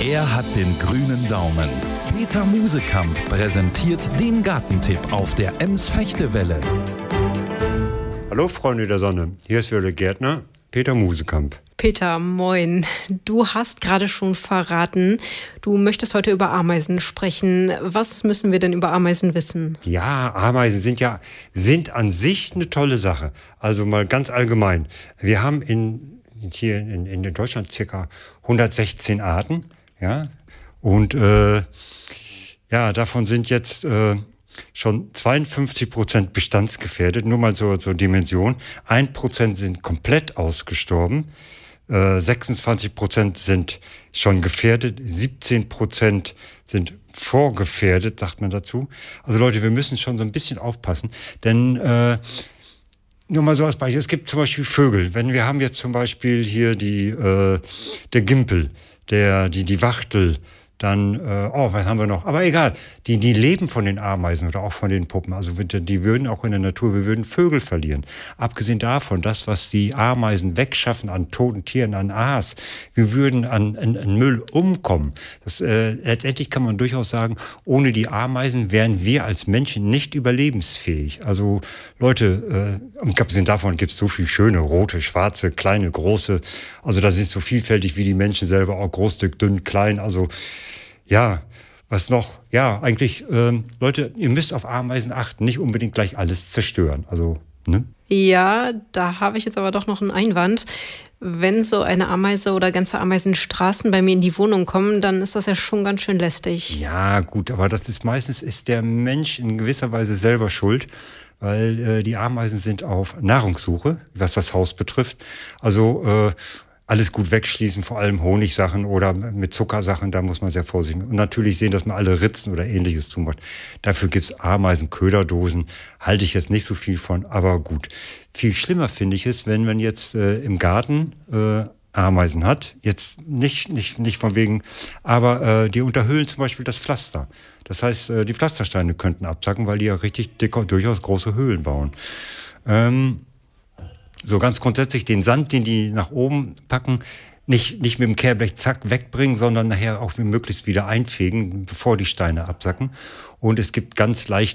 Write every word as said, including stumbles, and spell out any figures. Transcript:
Er hat den grünen Daumen. Peter Musekamp präsentiert den Gartentipp auf der Ems-Fechtewelle. Hallo Freunde der Sonne, hier ist wieder der Gärtner Peter Musekamp. Peter, moin. Du hast gerade schon verraten, du möchtest heute über Ameisen sprechen. Was müssen wir denn über Ameisen wissen? Ja, Ameisen sind ja sind an sich eine tolle Sache. Also mal ganz allgemein. Wir haben in, hier in, in Deutschland circa hundertsechzehn Arten. Ja, und äh, ja, davon sind jetzt äh, schon zweiundfünfzig Prozent bestandsgefährdet. Nur mal so zur Dimension. ein Prozent sind komplett ausgestorben. sechsundzwanzig Prozent sind schon gefährdet, siebzehn Prozent sind vorgefährdet, sagt man dazu. Also Leute, wir müssen schon so ein bisschen aufpassen, denn äh, nur mal so als Beispiel, es gibt zum Beispiel Vögel. Wenn wir haben jetzt zum Beispiel hier die äh, der Gimpel, der die die Wachtel, dann, äh, oh, was haben wir noch? Aber egal, die, die leben von den Ameisen oder auch von den Puppen. Also die würden auch in der Natur, wir würden Vögel verlieren. Abgesehen davon, das, was die Ameisen wegschaffen an toten Tieren, an Aas, wir würden an, an, an Müll umkommen. Das, äh, letztendlich kann man durchaus sagen, ohne die Ameisen wären wir als Menschen nicht überlebensfähig. Also Leute, äh, abgesehen davon gibt es so viel schöne, rote, schwarze, kleine, große. Also das ist so vielfältig wie die Menschen selber, auch groß, dick, dünn, klein, also ja, was noch? Ja, eigentlich, ähm, Leute, ihr müsst auf Ameisen achten, nicht unbedingt gleich alles zerstören. Also, ne? Ja, da habe ich jetzt aber doch noch einen Einwand. Wenn so eine Ameise oder ganze Ameisenstraßen bei mir in die Wohnung kommen, dann ist das ja schon ganz schön lästig. Ja, gut, aber das ist meistens ist der Mensch in gewisser Weise selber schuld, weil äh, die Ameisen sind auf Nahrungssuche, was das Haus betrifft. Also, äh, alles gut wegschließen, vor allem Honigsachen oder mit Zuckersachen, da muss man sehr vorsichtig sein. Und natürlich sehen, dass man alle Ritzen oder Ähnliches tun muss. Dafür gibt's Ameisenköderdosen, halte ich jetzt nicht so viel von, aber gut. Viel schlimmer finde ich es, wenn man jetzt äh, im Garten äh, Ameisen hat, jetzt nicht, nicht, nicht von wegen, aber äh, die unterhöhlen zum Beispiel das Pflaster. Das heißt, äh, die Pflastersteine könnten absacken, weil die ja richtig dicke, durchaus große Höhlen bauen. Ähm, So ganz grundsätzlich den Sand, den die nach oben packen, nicht, nicht mit dem Kehrblech zack wegbringen, sondern nachher auch möglichst wieder einfegen, bevor die Steine absacken. Und es gibt ganz leicht